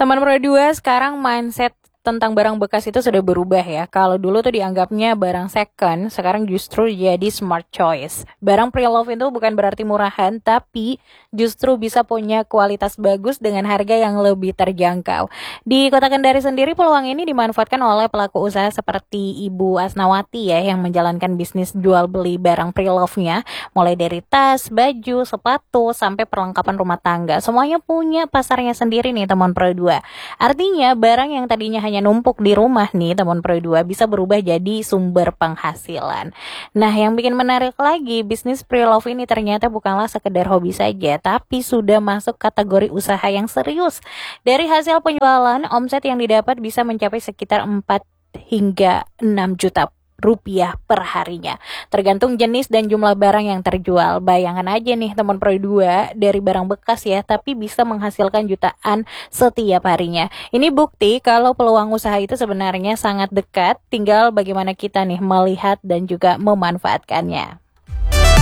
Teman Pro 2, sekarang mindset tentang barang bekas itu sudah berubah ya. Kalau dulu tuh dianggapnya barang second, sekarang justru jadi smart choice. Barang pre-love itu bukan berarti murahan, tapi justru bisa punya kualitas bagus dengan harga yang lebih terjangkau. Di Kota Kendari sendiri, peluang ini dimanfaatkan oleh pelaku usaha seperti Ibu Asnawati ya, yang menjalankan bisnis jual beli barang pre-love-nya, mulai dari tas, baju, sepatu, sampai perlengkapan rumah tangga. Semuanya punya pasarnya sendiri nih teman Pro 2. Artinya barang yang tadinya hanya numpuk di rumah nih teman Pro 2 bisa berubah jadi sumber penghasilan. Nah, yang bikin menarik lagi, bisnis pre-love ini ternyata bukanlah sekedar hobi saja, tapi sudah masuk kategori usaha yang serius. Dari hasil penjualan, omset yang didapat bisa mencapai sekitar 4 hingga 6 juta rupiah per harinya, tergantung jenis dan jumlah barang yang terjual. Bayangan aja nih teman Pro 2, dari barang bekas ya, tapi bisa menghasilkan jutaan setiap harinya. Ini bukti kalau peluang usaha itu sebenarnya sangat dekat, tinggal bagaimana kita nih melihat dan juga memanfaatkannya.